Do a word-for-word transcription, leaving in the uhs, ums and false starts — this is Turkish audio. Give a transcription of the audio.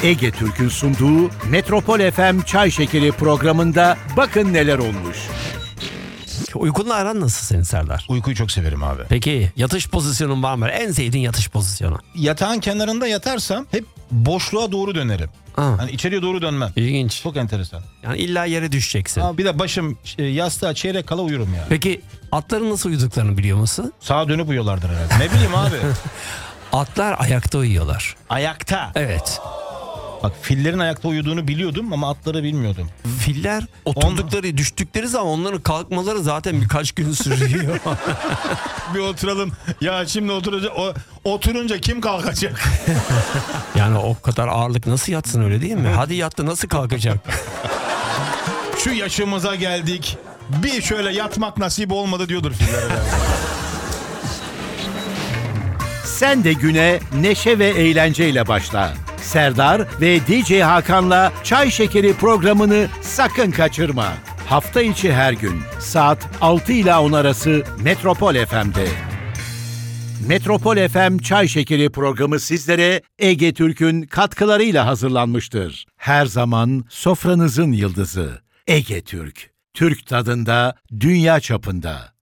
Ege Türk'ün sunduğu Metropol F M Çay Şekeri programında bakın neler olmuş. Uykunla aran nasıl senin Serdar? Uykuyu çok severim abi. Peki yatış pozisyonun var mı? En sevdiğin yatış pozisyonu? Yatağın kenarında yatarsam hep boşluğa doğru dönerim. Aa, Hani içeriye doğru dönmem. ilginç. Çok enteresan. Yani illa yere düşeceksin. Ama bir de başım e, yastığa çeyrek kala uyurum yani. Peki atların nasıl uyuduklarını biliyor musun? Sağa dönüp uyuyorlardır herhalde. Ne bileyim abi. Atlar ayakta uyuyorlar. Ayakta. Evet. Bak fillerin ayakta uyuduğunu biliyordum ama atları bilmiyordum. Filler oturdukları, düştükleri zaman onların kalkmaları zaten birkaç gün sürüyor. Bir oturalım. Ya şimdi oturacak. O, oturunca kim kalkacak? Yani o kadar ağırlık nasıl yatsın, öyle değil mi? Hadi yattı, nasıl kalkacak? Şu yaşımıza geldik. Bir şöyle yatmak nasip olmadı diyordur filler herhalde. Sen de güne neşe ve eğlenceyle başla. Serdar ve D J Hakan'la Çay Şekeri programını sakın kaçırma. Hafta içi her gün saat altı ile on arası Metropol F M'de. Metropol F M Çay Şekeri programı sizlere Ege Türk'ün katkılarıyla hazırlanmıştır. Her zaman sofranızın yıldızı Ege Türk. Türk tadında, dünya çapında.